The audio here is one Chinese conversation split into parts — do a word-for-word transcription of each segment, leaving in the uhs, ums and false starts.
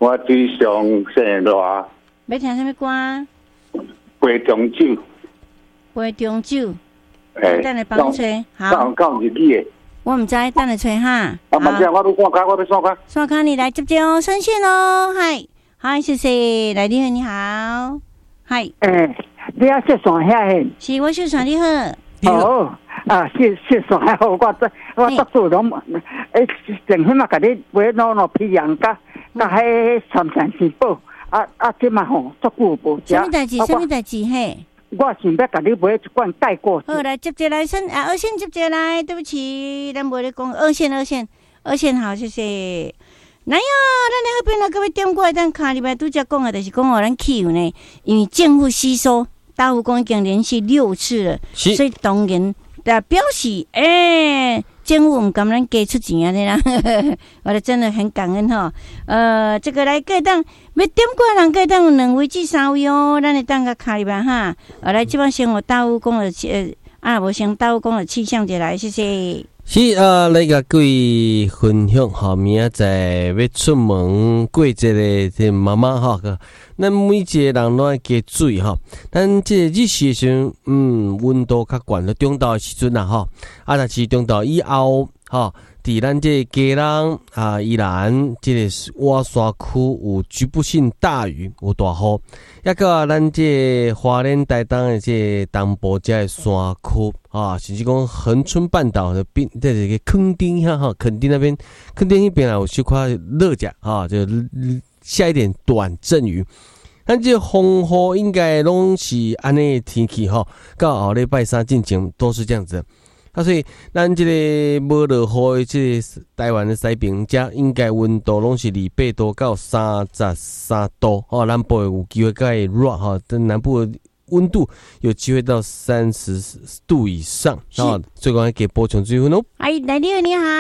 我最上生热。 要听什么歌？ 杯中酒。 杯中酒。 诶， 等下帮你吹。好。 讲日语诶。 我唔知，等你吹哈。 啊，唔知，我要刷卡，我要刷卡。 刷卡，你来接接哦，上线哦，嗨，嗨，谢谢，来你好，你好，嗨。 诶，你要谢爽遐嘿？ 是，我谢爽你好。 哦，啊，谢谢爽还好，我这我得做拢，诶，前天嘛，甲你买攞攞皮羊甲，甲迄三山四宝，啊啊，即嘛吼，足久无食。 什么代志？什么代志？嘿， 我想要甲你买一罐带过。 好，来接接来，先啊，二线接接来，对不起，咱无咧讲二线，二线，二线好，谢谢。来呀，咱咧迄边啊，各位点过来，咱卡里边拄则讲啊，就是讲哦，咱汽油呢，因为政府吸收。大湖公已经连续六次了，所以当然的表示，哎、欸，政府唔敢咱给出钱啊，啦，我哋真的很感恩哈。呃，这个来各当要点过人各当有两位至三位哦，咱嚟当个卡里边哈。呃，来这帮先我大湖公的呃，啊，无先大湖公的气象节来，谢谢。 是啊，来甲各位分享吼，明仔载要出门过节的这妈妈吼，咱每一个人拢爱加水吼。咱这日时的时阵，嗯，温度较悬，到中昼的时阵啦吼，啊，但是中昼以后吼，伫咱这嘉南啊、宜兰这个瓦山区有局部性大雨，有大雨，抑个咱这花莲台东的这东部这的山区啊，甚至讲恒春半岛的边，在这个垦丁遐哈，垦丁那边，垦丁那边啊有小块热甲啊，就下一点短阵雨。咱这风雨应该拢是安尼天气吼，到后礼拜三进前都是这样子。啊，所以咱这个无落雨的这个台湾的西边，遮应该温度拢是二八度到三十三度哦，南部有机会较热哈，但南部的温度有机会到三十度以上啊，所以讲要给补充水分哦。 哎，来你好，你好，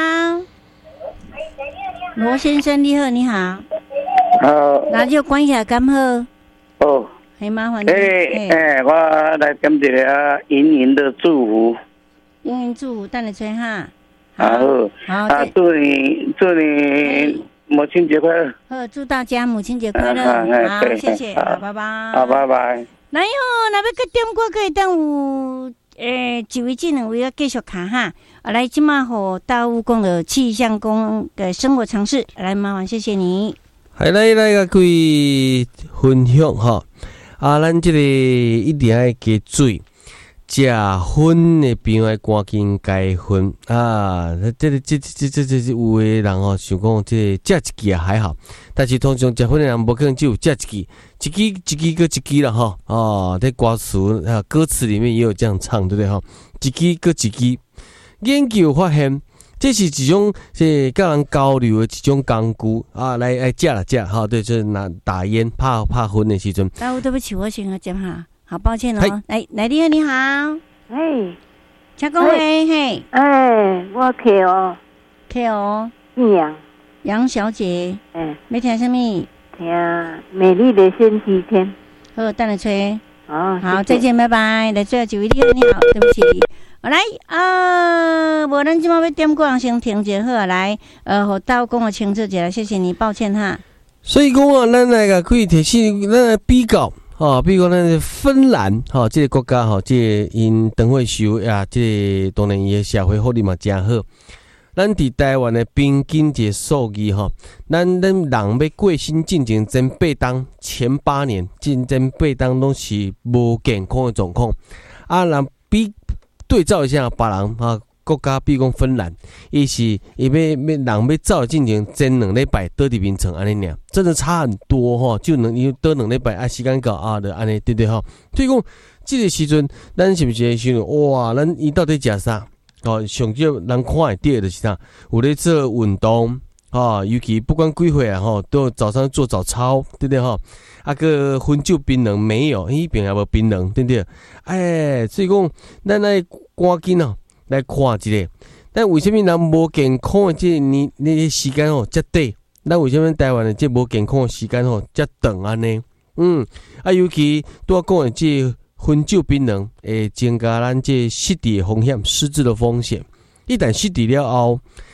罗先生你好，你好， 好， 那就关一下干好。 哦， 很麻烦你。 哎哎，我来点一个莹莹的祝福。 莹莹祝福，等你吹哈。 好，好，啊，祝你祝你母亲节快乐。 好，祝大家母亲节快乐。好，谢谢，好，拜拜。 好，拜拜。 来哟，那要个点歌可以当有诶一位、这两位要继续看哈。啊，来，今嘛和大武公的气象公的生活常识，来麻烦谢谢你。 还来来个各位分享哈，啊，咱这个一定要加水。食薰的朋友要赶紧解薰啊！这个这这这这这有的人吼想讲，这食一支还好，但是通常食薰的人无可能只有食一支，一支一支搁一支啦吼哦，在歌词啊歌词里面也有这样唱，对不对哈？一支搁一支，研究发现这是一种这跟人交流的一种工具啊，来来食啦食哈，对，就是拿打烟拍拍薰的时阵。 啊，对不起，我先接哈。好抱歉哦，来来你好，你好， 哎， 请讲喂，嘿， 哎，我 K O K O 杨杨小姐， 哎， 要听什么？ 听美丽的星期天。 好，等你吹。 哦， 好，再见，拜拜。来最后一位，你好，你好，对不起，好来啊，无咱今晚要点歌，先停一好来，呃，和大公的清楚一下，谢谢你，抱歉哈。 所以讲啊，咱来个可以提起，咱来比较。哦，比如讲咱芬兰，吼、哦，这个国家吼，这个因党会受啊，这个当然伊的社会福利嘛真好。咱伫台湾的平均一个数据吼，咱咱人要过身进前前八当前八年，进前八当拢是无健康的状况。啊，人比对照一下别人啊。国家比如讲芬兰，伊是伊要要人要走进前前两礼拜倒伫眠床安尼尔，真的差很多吼，就能伊倒两礼拜啊时间到啊的安尼对对吼。所以讲，即个时阵，咱是毋是会想哇，咱伊到底食啥？哦，上少人看会到的是啥？有咧做运动哦，尤其不管几岁啊吼，都早上做早操，对不对吼？啊个薰酒槟榔没有，迄边也无槟榔，对不对？哎，所以讲，咱来赶紧哦。来看一下，但为什么人无健康的这你那些时间吼遮短？咱为什么台湾的这无健康的时间吼遮长安尼？嗯，啊，尤其拄我讲的这薰酒槟榔，会增加咱这失智的风险、失智的风险。一旦失智了后，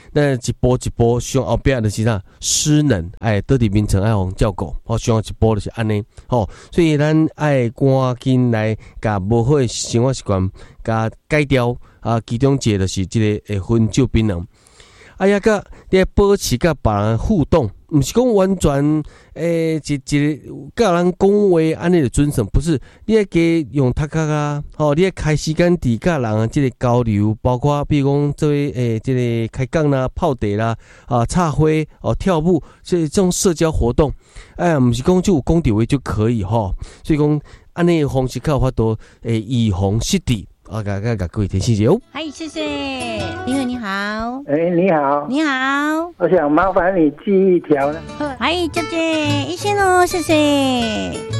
咱一步一步上后壁就是啥失能，哎，倒伫眠床爱互照顾，哦，上一步就是安尼，吼，所以咱爱赶紧来甲无好的生活习惯甲改掉啊，其中一个就是即个会分酒槟榔。啊，呀个你保持甲别人互动，毋是讲完全诶，一一甲人讲话安尼的准绳，不是。你要加用读壳啊，吼、哦，你要开时间伫甲人即个交流，包括比如讲做诶，即、这个开讲啦、泡茶啦、啊插花哦、跳舞，这这种社交活动，哎呀，毋是讲就有讲到位就可以吼、哦。所以讲安尼的方式较有法度诶，以防失地。啊，甲甲甲各位提醒一下哦。 嗨，谢谢，你好，你好， 哎，你好， 你好， 我想麻烦你寄一条呢。 嗨，姐姐，一线哦，谢谢。